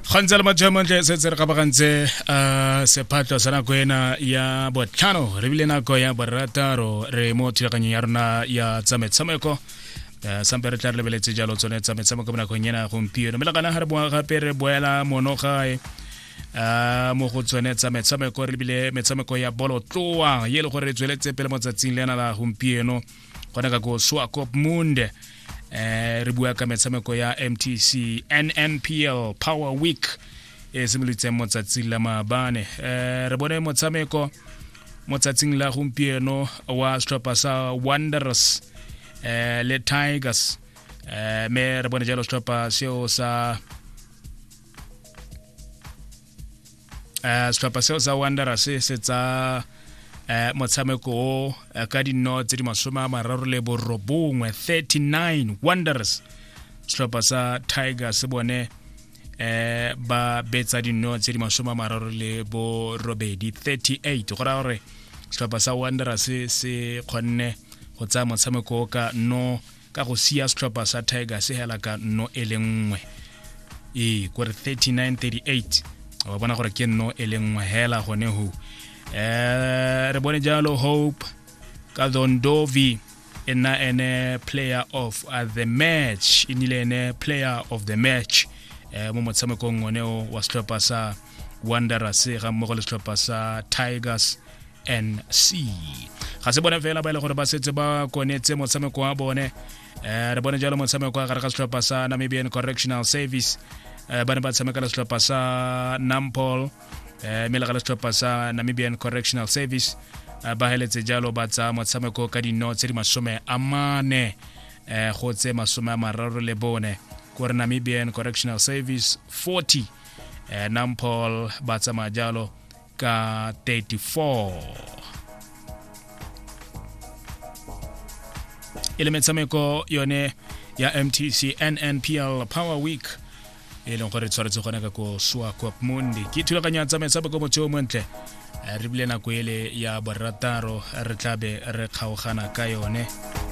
Khantsela majamantle se tsere kabagantse sephatlo sana kwena ya botlhano re bile nako ya borataro re mo thulaganyo ya rona ya tsametshameko sampe re tla re lebeletse jalo tsone tsametshameko bona kgonyena gompieno melagana ga re boa gape re boela monogae mo go tsone tsametshameko re bile metshameko ya bolotloa ye le gore re tsweletse pele mo tsatsing lena la gompieno gona ka go Swakop Munde re bua ka metshameko ya MTC NNPL Power Week simolotse mo tsatsing la maabane re bone motshameko mo tsatsing la gompieno wa setlhopha sa Wanderers le Tigers me re bone jalo setlhopha seo sa Wanderers se tsa motshameko ka dino tse di masoma mararo le borobongwe 39 Wanderers setlhopha sa Tigers bone ba betsa dino tse di masoma mararo le borobedi 38 go ra gore setlhopha sa Wanderers se kgonne go tsa motshameko ka no ka go sia setlhopha sa Tigers hela ka no elengwe gore 39-38 ba bona gore ke no elengwe hela gone ho re bone jalo Hope Kadondovi ene player of the match inile player of the match mo motshamekong oneo wa setlhopha sa Wanderers ga mmogo le setlhopha sa Tigers NC ga se bone fela ba ile gore ba setse ba konetse motshameko wa bone re bone jalo motshameko ga re ga setlhopha sa Namibian Correctional Service bana ba tshameka le setlhopha sa Nampol mela le setlhopha sa Namibian Correctional Service ba heletse jalo ba tsa motshameko ka dino tse di masome a mane go tse masome a mararo le bone gore Namibian Correctional Service 40 Nampol ba tsa majalo ka 34 ile metshameko yone ya MTC NNPL Power Week ile gore tshwaretse gona ka go Swakop Munde ke thulaganya tsa metshameko mo tšeo montle re bile nako ile ya borataro re tlabe re kgaogana ka yone